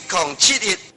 107日。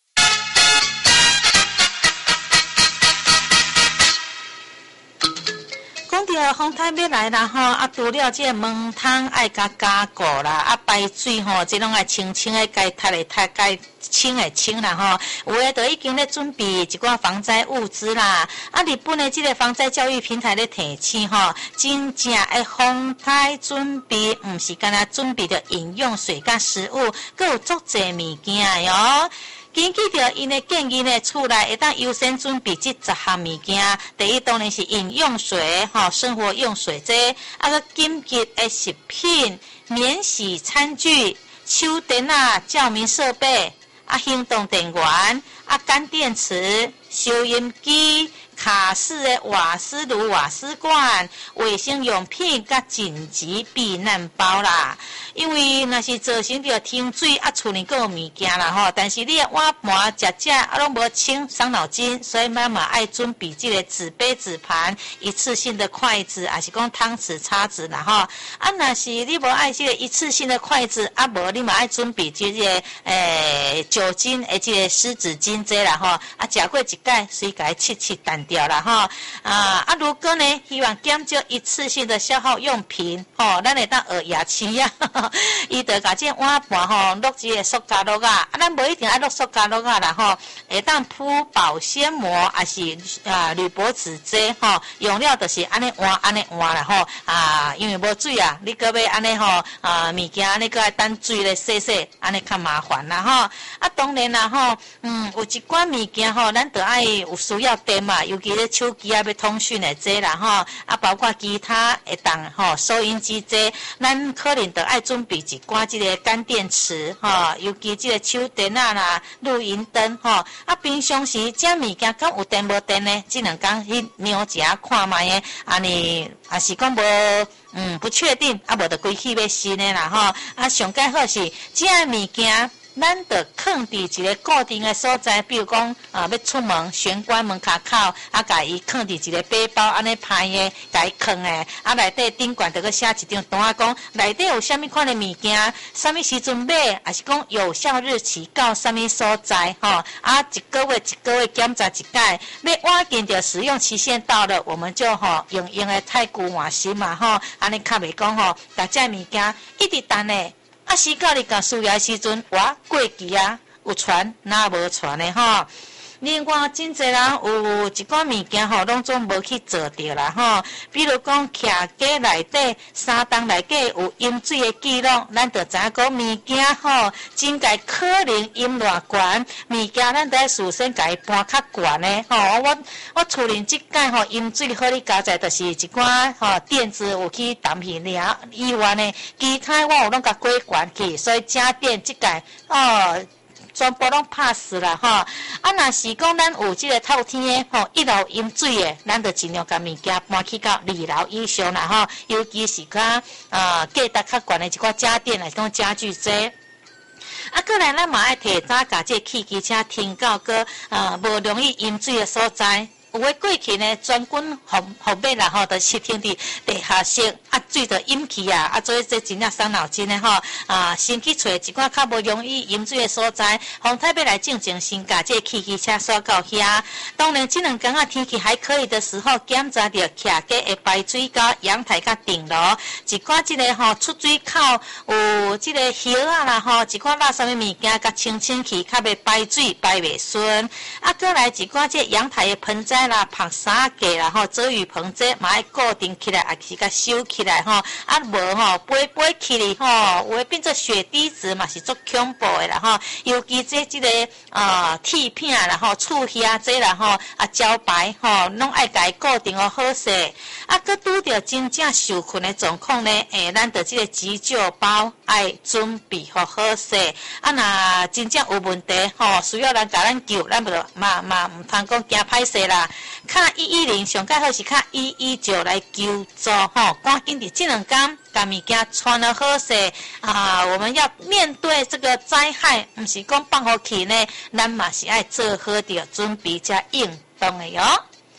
讲到风台要来啦吼，除了这个门窗爱加固啦，排水吼，这拢爱清清的，该擦的擦，该清的清啦吼。有诶，都已经咧准备一寡防灾物资啦。日本的这个防灾教育平台咧提醒吼，真正的风台准备，唔是干那准备着饮用水甲食物，佮有足侪物件哟。根据着因的建议呢，厝内会当优先准备这10项物件。第一当然是饮用水，生活用水这个紧急的食品、免洗餐具、手电照明设备、行动电源、干电池、收音机。卡式的瓦斯炉、瓦斯罐、卫生用品甲紧急避难包啦。因为若是造成着停水厝里还有物件啦吼，但是你的碗盘食拢无清，伤脑筋，所以妈妈爱准备这个纸杯、纸盘、一次性的筷子，还是讲汤匙、叉子啦吼。若是你无爱这个一次性的筷子，无你嘛爱准备这个酒精的这个湿纸巾这啦吼。食过一摆，随甲伊切淡掉啦吼。如果呢，希望减少一次性的消耗用品吼，咱会当学牙签呀。伊就甲这碗盘吼落这个塑胶落咱无一定爱落塑胶落啦吼，会当铺保鲜膜，还是铝箔纸这吼，用料就是安尼换啦吼。因为无水你搁要安尼吼物件安尼搁爱等水咧洗，安尼较麻烦啦吼。当然啦吼，有一寡物件吼，咱得爱有需要电嘛，尤其咧手机要通讯的这啦吼，包括其他会当吼收音机这，咱可能得爱准备一寡这个干电池尤其这个手电啦、录音灯平常时这物件敢有电无电呢？这两天去瞄一下看卖的，安尼也是讲无不确定，无就归去要新的啦吼。上介好是这物件。咱得放伫一个固定的所在，比如讲要出门玄关门卡口，甲伊放伫一个背包安尼派的，甲伊放的，内底顶悬得个写一张单讲内底有啥物款的物件，啥物时阵买，还是讲有效日期到啥物所在一个月检查一届，要晚见着使用期限到了，我们就用的太久换新嘛安尼较袂讲大家物件一直等的。时到你甲需要的时阵，过期有传哪无传的吼。另外，真侪人有一寡物件拢总无去做着啦比如讲，徛家内底3档内底有饮水的记录，咱就知影讲物件真该可能饮偌悬，物件咱得爱事先甲伊搬较悬的我厝里即届饮水好，你加在就是一寡电子有去淡去尔以外呢，其他我有拢甲过悬去，所以家电即届全部拢 pass 啦若是讲咱有这个透天的1楼饮水的，咱就尽量甲物件搬去到2楼以上啦尤其是价值较悬的一寡家电来讲家具这。过来咱嘛爱提早甲这汽机车停到个无容易饮水的所在。有诶过去呢，专军服务啦就是停伫地下室水着饮去所以这真正伤脑筋的先去找一寡较无容易饮水的所在，风台要来进前先甲这汽机车刷到遐。当然，这两天天气还可以的时候，检查着徛家的排水到阳台甲顶楼，一寡这个出水口有这个叶啦一寡垃圾的物件甲清去，较袂排水排袂顺。过来一寡这阳台的盆栽啦、晒衫架啦遮雨棚这嘛爱固定起来，也是甲收起来无飞起哩有诶变做血滴子嘛是足恐怖诶啦尤其这个铁片啦厝遐这啦招牌拢爱甲伊固定好势。搁拄着真正受困诶状况呢，咱着这个急救包爱准备好势。若真正有问题需要人甲咱救，咱就嘛毋通讲惊歹势啦。卡110上介好是卡119来求助赶紧伫这两天把物件穿了好势我们要面对这个灾害，毋是讲放好去呢，咱嘛是爱做好着准备才应动的哟。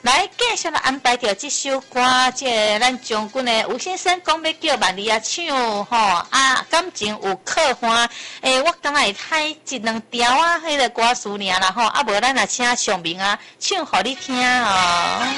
来继续来安排着这首歌，这咱将军的吴先生讲要叫万里啊唱吼啊，感情有可欢。我刚才太一两条啊，迄个歌词尔啦吼，啊无咱也请上明啊唱互你听哦。